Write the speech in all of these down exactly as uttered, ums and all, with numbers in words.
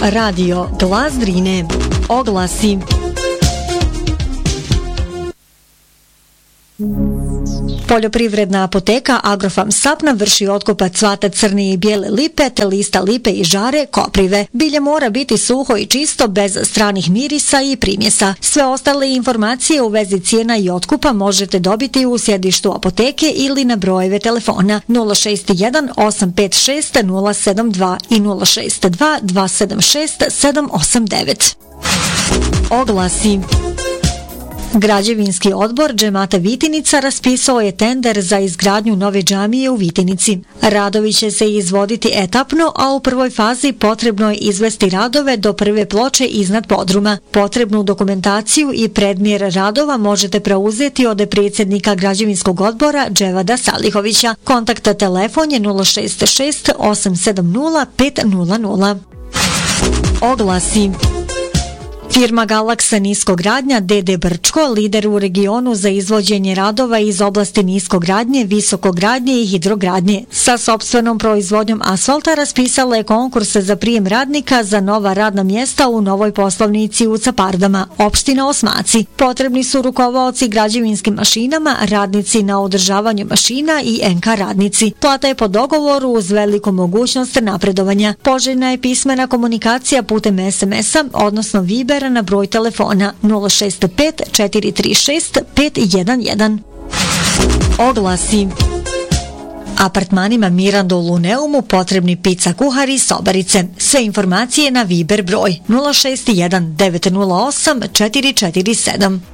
Radio Glas Drine. Oglasi. Poljoprivredna apoteka Agrofam Sapna vrši otkupac cvata crne i bijele lipe te lista lipe i žare koprive. Bilje mora biti suho i čisto bez stranih mirisa i primjesa. Sve ostale informacije u vezi cijena i otkupa možete dobiti u sjedištu apoteke ili na brojeve telefona nula šest jedan osam pet šest nula sedam dva i nula šest dva dva sedam šest sedam osam devet. Oglasi. Građevinski odbor džemata Vitinica raspisao je tender za izgradnju nove džamije u Vitinici. Radovi će se izvoditi etapno, a u prvoj fazi potrebno je izvesti radove do prve ploče iznad podruma. Potrebnu dokumentaciju i predmjer radova možete preuzeti od predsjednika građevinskog odbora Dževada Salihovića. Kontakt telefon je nula šest šest osam sedam nula pet nula nula. Oglasi. Firma Galaksa Niskogradnja D D Brčko, lider u regionu za izvođenje radova iz oblasti niskogradnje, visokogradnje i hidrogradnje. Sa sopstvenom proizvodnjom asfalta raspisala je konkurse za prijem radnika za nova radna mjesta u novoj poslovnici u Capardama, opština Osmaci. Potrebni su rukovaoci građevinskim mašinama, radnici na održavanju mašina i N K radnici. Plata je po dogovoru uz veliku mogućnost napredovanja. Poželjna je pismena komunikacija putem es em es-a, odnosno Vibera na broj telefona nula šest pet četiri tri šest pet jedan jedan. Oglasi. Apartmanima Mirando u Luneumu potrebni pizza kuhari i sobarice. Sve informacije na Viber broj nula šest jedan devet nula osam četiri četiri sedam.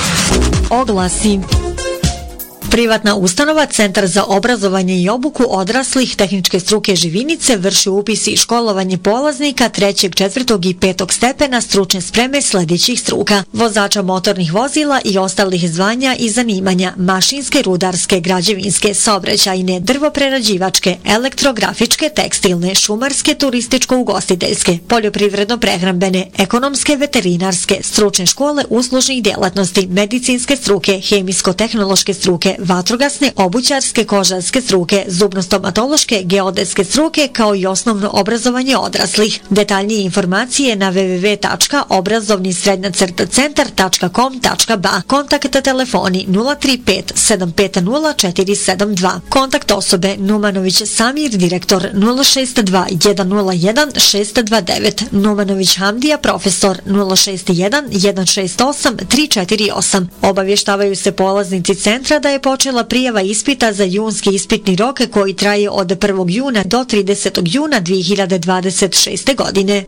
Oglasi. Privatna ustanova Centar za obrazovanje i obuku odraslih tehničke struke Živinice vrši upis i školovanje polaznika trećeg, četvrtog i petog stepena stručne spreme sljedećih struka: vozača motornih vozila i ostalih zvanja i zanimanja, mašinske, rudarske, građevinske, saobraćajne, drvoprerađivačke, elektrografičke, tekstilne, šumarske, turističko-ugostiteljske, poljoprivredno-prehrambene, ekonomske, veterinarske, stručne škole uslužnih djelatnosti, medicinske struke, hemijsko-tehnološke struke, vatrogasne, obućarske, kožarske struke, zubno-stomatološke, geodetske struke, kao i osnovno obrazovanje odraslih. Detaljnije informacije na w w w tačka obrazovni srednja crta centar tačka com tačka b a. Kontakt telefoni nula tri pet sedam pet nula četiri sedam dva. Kontakt osobe Numanović Samir, direktor nula šest dva jedan nula jedan šest dva devet. Numanović Hamdija, profesor nula šest jedan jedan šest osam tri četiri osam. Obavještavaju se polaznici centra da je počela prijava ispita za junski ispitni rok koji traje od prvog juna do tridesetog juna dvije hiljade dvadeset šeste. godine.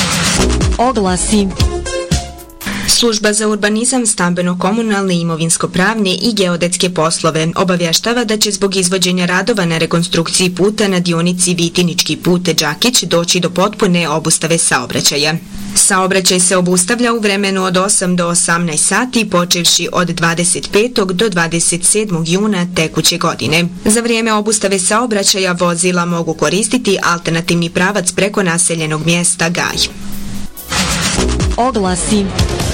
Oglasi. Služba za urbanizam, stambeno-komunalne, imovinsko-pravne i geodetske poslove obavještava da će zbog izvođenja radova na rekonstrukciji puta na dionici Vitinički put Đakić doći do potpune obustave saobraćaja. Saobraćaj se obustavlja u vremenu od osam do osamnaest sati, počevši od dvadeset petog do dvadeset sedmog juna tekuće godine. Za vrijeme obustave saobraćaja vozila mogu koristiti alternativni pravac preko naseljenog mjesta Gaj. Oglasi.